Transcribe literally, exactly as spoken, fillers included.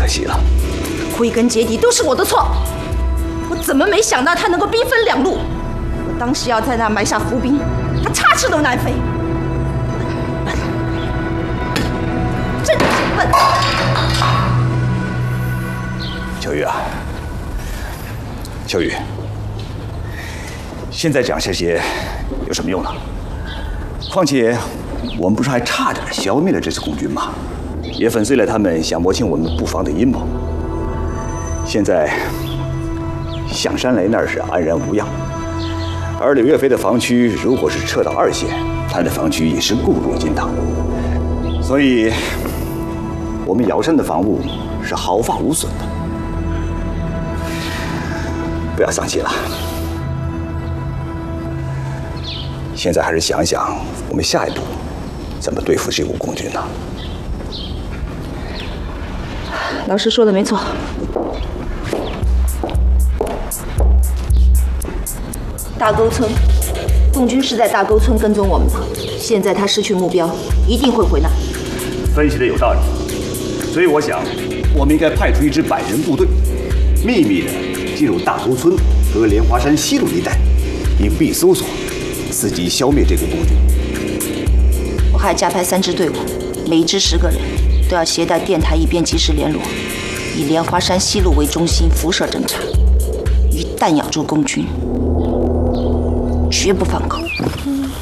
可惜了。 归根结底都是我的错，我怎么没想到他能够兵分两路？我当时要在那埋下伏兵，他插翅都难飞。笨，真是笨！ 秋雨啊，秋雨，现在讲这些有什么用呢？况且我们不是还差点消灭了这支共军吗？也粉碎了他们想摸清我们布防的阴谋。现在响山雷那儿是安然无恙，而柳岳飞的防区如果是撤到二线，他的防区也是固若金汤。所以，我们瑶山的防务是毫发无损的。不要丧气了，现在还是想一想我们下一步怎么对付这股共军呢？ 老师说的没错。大沟村，共军是在大沟村跟踪我们的，现在他失去目标，一定会回来。 分析的有道理，所以我想，我们应该派出一支百人部队，秘密的进入大沟村和莲花山西路一带，隐蔽搜索，伺机消灭这股共军。 我还加派三支队伍，每一支十个人，都要携带电台以便及时联络，以莲花山西路为中心辐射侦察，一旦咬住共军，绝不放过。